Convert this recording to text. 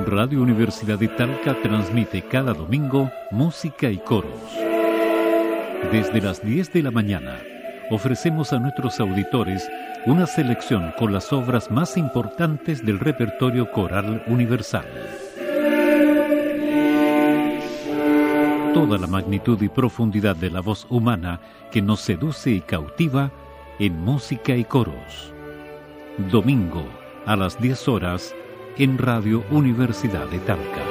Radio Universidad de Talca transmite cada domingo música y coros. Desde las 10 de la mañana, ofrecemos a nuestros auditores una selección con las obras más importantes del repertorio coral universal. Toda la magnitud y profundidad de la voz humana que nos seduce y cautiva en música y coros. Domingo, a las 10 horas, en Radio Universidad de Talca.